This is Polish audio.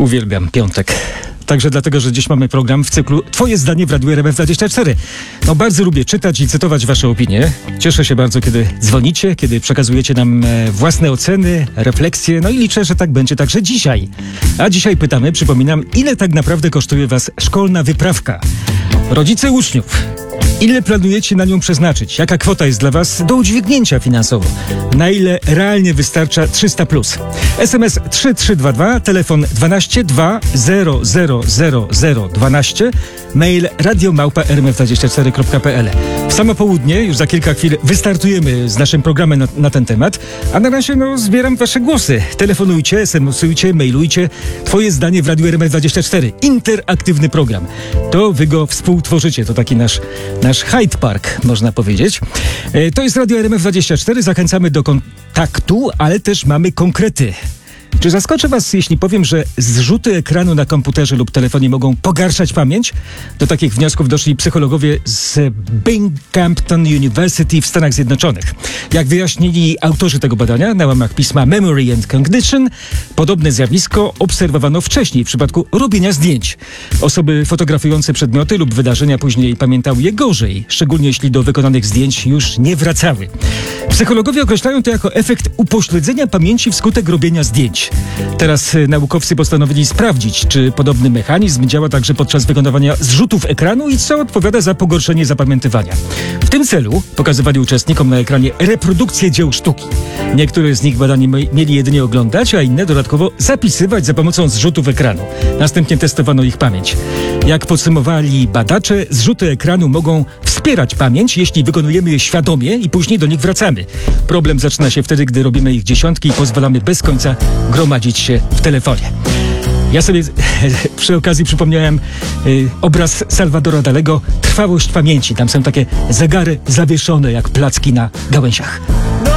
Uwielbiam piątek. Także dlatego, że dziś mamy program w cyklu Twoje zdanie w Radiu RMF24. No bardzo lubię czytać i cytować wasze opinie. Cieszę się bardzo, kiedy dzwonicie, kiedy przekazujecie nam własne oceny, refleksje. No i liczę, że tak będzie także dzisiaj. A dzisiaj pytamy, przypominam, ile tak naprawdę kosztuje was szkolna wyprawka? Rodzice uczniów. Ile planujecie na nią przeznaczyć? Jaka kwota jest dla was do udźwignięcia finansowo? Na ile realnie wystarcza 300+? SMS 3322, telefon 12 2 000 12, mail radio@rmf24.pl. W samo południe, już za kilka chwil wystartujemy z naszym programem na ten temat, a na razie zbieram wasze głosy. Telefonujcie, SMS-ujcie, mailujcie. Twoje zdanie w Radiu RMF24. Interaktywny program. To wy go współtworzycie. To taki nasz Hyde Park, można powiedzieć. To jest Radio RMF24. Zachęcamy do kontaktu, ale też mamy konkrety. Czy zaskoczę was, jeśli powiem, że zrzuty ekranu na komputerze lub telefonie mogą pogarszać pamięć? Do takich wniosków doszli psychologowie z Binghamton University w Stanach Zjednoczonych. Jak wyjaśnili autorzy tego badania na łamach pisma Memory and Cognition, podobne zjawisko obserwowano wcześniej w przypadku robienia zdjęć. Osoby fotografujące przedmioty lub wydarzenia później pamiętały je gorzej, szczególnie jeśli do wykonanych zdjęć już nie wracały. Psychologowie określają to jako efekt upośledzenia pamięci wskutek robienia zdjęć. Teraz naukowcy postanowili sprawdzić, czy podobny mechanizm działa także podczas wykonywania zrzutów ekranu i co odpowiada za pogorszenie zapamiętywania. W tym celu pokazywali uczestnikom na ekranie reprodukcje dzieł sztuki. Niektóre z nich badani mieli jedynie oglądać, a inne dodatkowo zapisywać za pomocą zrzutów ekranu. Następnie testowano ich pamięć. Jak podsumowali badacze, zrzuty ekranu mogą wspierać pamięć, jeśli wykonujemy je świadomie i później do nich wracamy. Problem zaczyna się wtedy, gdy robimy ich dziesiątki i pozwalamy bez końca gromadzić się w telefonie. Ja sobie przy okazji przypomniałem obraz Salvadora Dalego, Trwałość pamięci. Tam są takie zegary zawieszone jak placki na gałęziach.